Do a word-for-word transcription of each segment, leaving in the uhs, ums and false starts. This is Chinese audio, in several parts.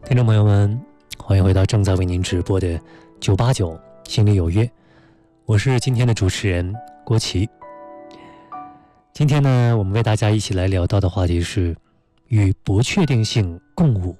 听众朋友们，欢迎回到正在为您直播的九八九心里有约，我是今天的主持人郭琦。今天呢，我们为大家一起来聊到的话题是与不确定性共舞。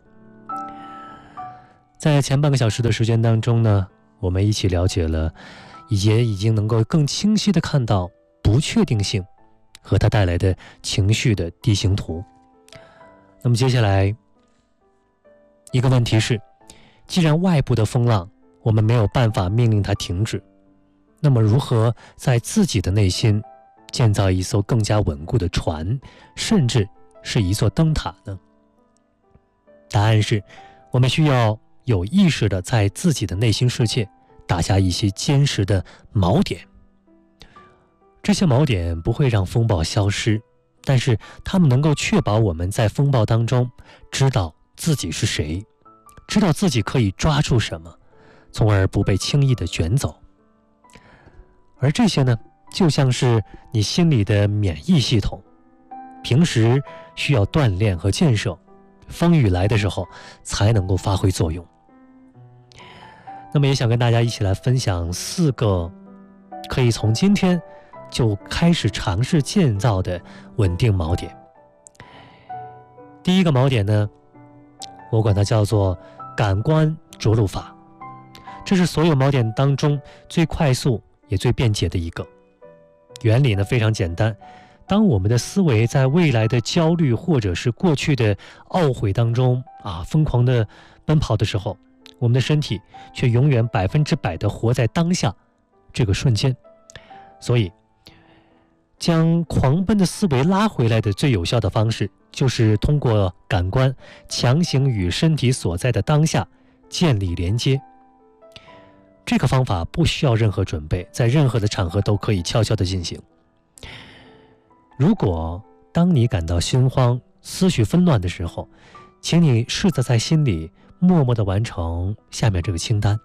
在前半个小时的时间当中呢，我们一起了解了，也已经能够更清晰地看到不确定性和它带来的情绪的地形图。那么接下来一个问题是，既然外部的风浪我们没有办法命令它停止，那么如何在自己的内心建造一艘更加稳固的船，甚至是一座灯塔呢？答案是，我们需要有意识地在自己的内心世界打下一些坚实的锚点。这些锚点不会让风暴消失，但是它们能够确保我们在风暴当中知道自己是谁，知道自己可以抓住什么，从而不被轻易的卷走。而这些呢，就像是你心里的免疫系统，平时需要锻炼和建设，风雨来的时候才能够发挥作用。那么也想跟大家一起来分享四个可以从今天就开始尝试建造的稳定锚点。第一个锚点呢，我管它叫做感官着陆法，这是所有锚点当中最快速也最便捷的一个。原理呢非常简单，当我们的思维在未来的焦虑或者是过去的懊悔当中啊疯狂的奔跑的时候，我们的身体却永远百分之百的活在当下这个瞬间。所以将狂奔的思维拉回来的最有效的方式，就是通过感官强行与身体所在的当下建立连接。这个方法不需要任何准备，在任何的场合都可以悄悄地进行。如果当你感到心慌、思绪纷乱的时候，请你试着在心里默默地完成下面这个清单。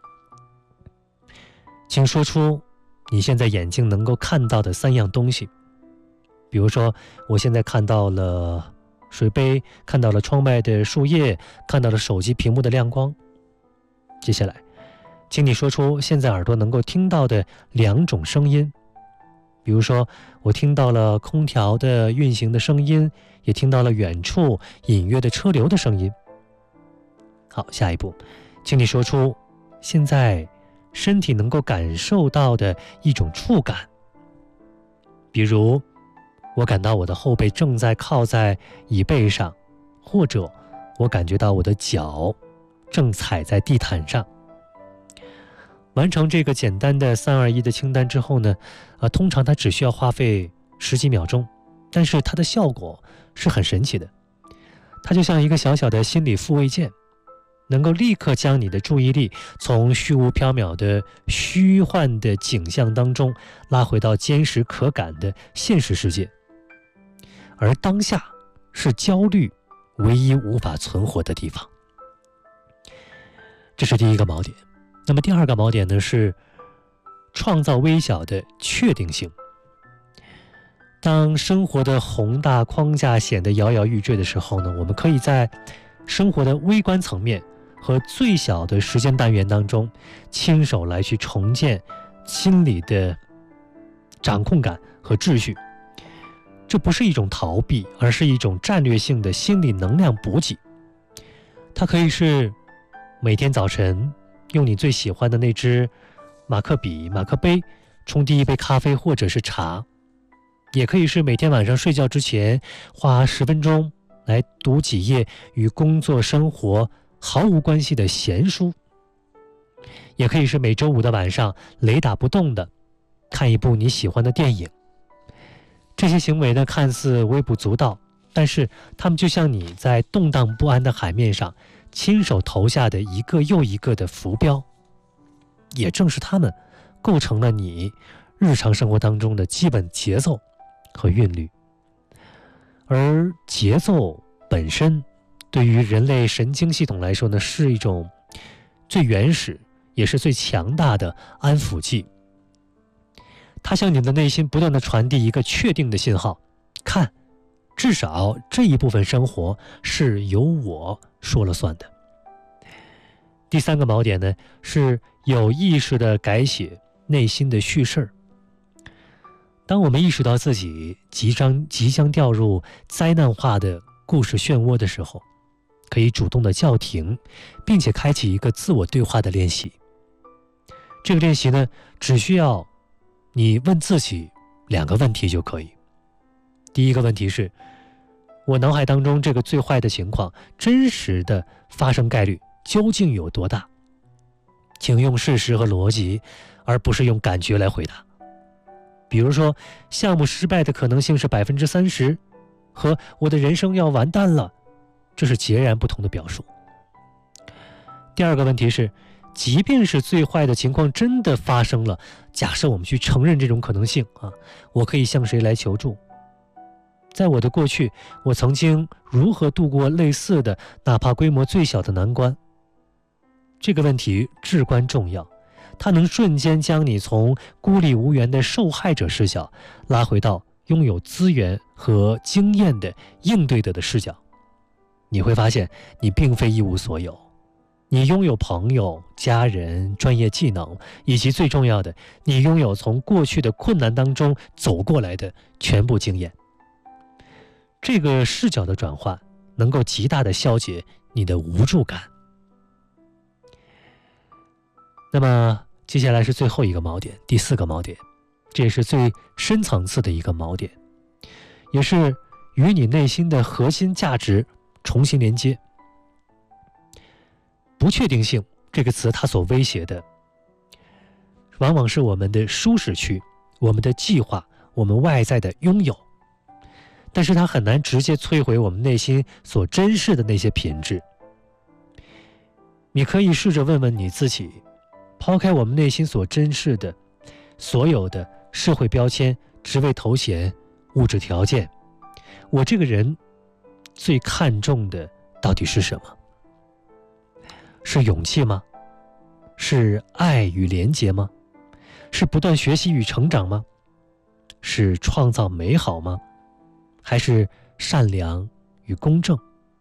请说出你现在眼睛能够看到的三样东西，比如说，我现在看到了水杯，看到了窗外的树叶，看到了手机屏幕的亮光。接下来，请你说出现在耳朵能够听到的两种声音，比如说，我听到了空调的运行的声音，也听到了远处隐约的车流的声音。好，下一步，请你说出现在身体能够感受到的一种触感，比如我感到我的后背正在靠在椅背上，或者我感觉到我的脚正踩在地毯上。完成这个简单的三二一的清单之后呢，呃，通常它只需要花费十几秒钟，但是它的效果是很神奇的。它就像一个小小的心理复位键，能够立刻将你的注意力从虚无缥缈的虚幻的景象当中拉回到坚实可感的现实世界。而当下是焦虑唯一无法存活的地方。这是第一个锚点。那么第二个锚点呢，是创造微小的确定性。当生活的宏大框架显得摇摇欲坠的时候呢，我们可以在生活的微观层面和最小的时间单元当中，亲手来去重建心理的掌控感和秩序。这不是一种逃避，而是一种战略性的心理能量补给。它可以是每天早晨用你最喜欢的那支马克笔、马克杯冲第一杯咖啡或者是茶，也可以是每天晚上睡觉之前花十分钟来读几页与工作生活毫无关系的闲书，也可以是每周五的晚上雷打不动的看一部你喜欢的电影。这些行为呢，看似微不足道，但是它们就像你在动荡不安的海面上亲手投下的一个又一个的浮标，也正是它们构成了你日常生活当中的基本节奏和韵律。而节奏本身对于人类神经系统来说呢，是一种最原始也是最强大的安抚剂。它向你的内心不断地传递一个确定的信号，看，至少这一部分生活是由我说了算的。 第三个锚点呢，是有意识的改写内心的叙事。当我们意识到自己即将即将掉入灾难化的故事漩涡的时候，可以主动的叫停，并且开启一个自我对话的练习。这个练习呢，只需要你问自己两个问题就可以。第一个问题是，我脑海当中这个最坏的情况真实的发生概率究竟有多大？请用事实和逻辑，而不是用感觉来回答。比如说，项目失败的可能性是百分之三十，和我的人生要完蛋了，这是截然不同的表述。第二个问题是，即便是最坏的情况真的发生了，假设我们去承认这种可能性啊，我可以向谁来求助？在我的过去，我曾经如何度过类似的哪怕规模最小的难关？这个问题至关重要，它能瞬间将你从孤立无援的受害者视角拉回到拥有资源和经验的应对者的视角。你会发现你并非一无所有，你拥有朋友、家人、专业技能，以及最重要的，你拥有从过去的困难当中走过来的全部经验。这个视角的转换能够极大的消解你的无助感。那么接下来是最后一个锚点，第四个锚点，这也是最深层次的一个锚点，也是与你内心的核心价值重新连接。不确定性这个词，它所威胁的往往是我们的舒适区，我们的计划，我们外在的拥有，但是它很难直接摧毁我们内心所珍视的那些品质。你可以试着问问你自己，抛开我们内心所珍视的所有的社会标签、职位头衔、物质条件，我这个人最看重的到底是什么？是勇气吗？是爱与连结吗？是不断学习与成长吗？是创造美好吗？还是善良与公正？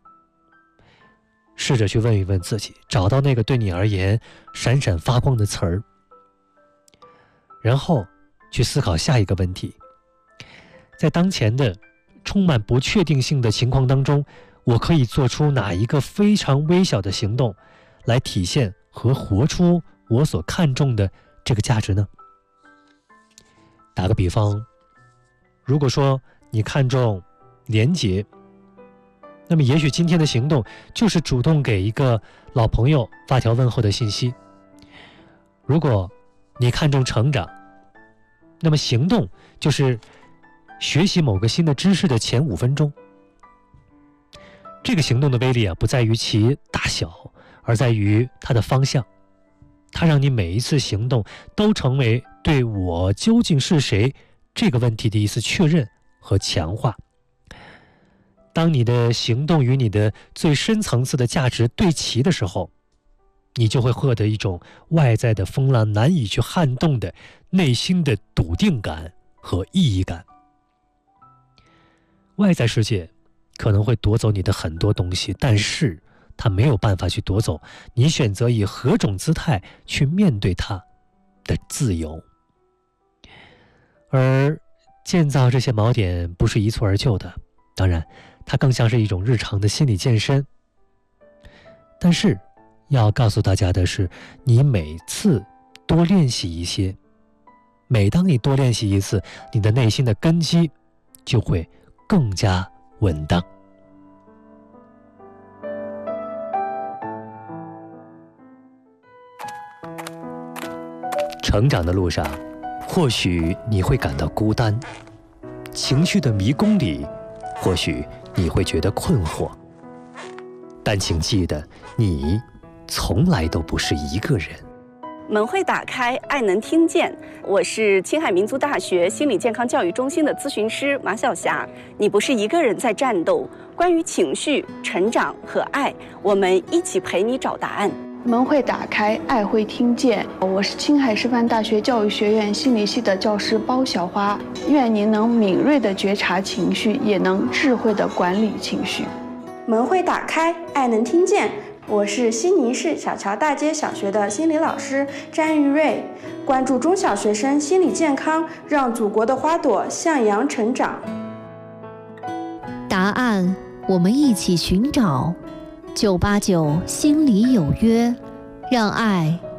试着去问一问自己，找到那个对你而言闪闪发光的词儿，然后去思考下一个问题：在当前的充满不确定性的情况当中，我可以做出哪一个非常微小的行动，来体现和活出我所看重的这个价值呢？打个比方，如果说你看重连结，那么也许今天的行动就是主动给一个老朋友发条问候的信息。如果你看重成长，那么行动就是学习某个新的知识的前五分钟。这个行动的威力啊，不在于其大小，而在于它的方向。它让你每一次行动都成为对我究竟是谁这个问题的一次确认和强化。当你的行动与你的最深层次的价值对齐的时候，你就会获得一种外在的风浪难以去撼动的内心的笃定感和意义感。外在世界可能会夺走你的很多东西，但是它没有办法去夺走你选择以何种姿态去面对它的自由。而建造这些锚点不是一蹴而就的，当然它更像是一种日常的心理健身。但是要告诉大家的是，你每次多练习一些，每当你多练习一次，你的内心的根基就会更加稳当。成长的路上，或许你会感到孤单，情绪的迷宫里，或许你会觉得困惑，但请记得，你从来都不是一个人。 门会打开，爱能听见。我是青海民族大学心理健康教育中心的咨询师马晓霞。你不是一个人在战斗，关于情绪、成长和爱，我们一起陪你找答案。 门会打开，爱会听见。我是青海师范大学教育学院心理系的教师包小花。愿您能敏锐地觉察情绪，也能智慧地管理情绪。 门会打开，爱能听见。 我是西宁市小桥大街小学的心理老师詹玉瑞，关注中小学生心理健康，让祖国的花朵向阳成长。 答案我们一起寻找。九八九心理有约，让爱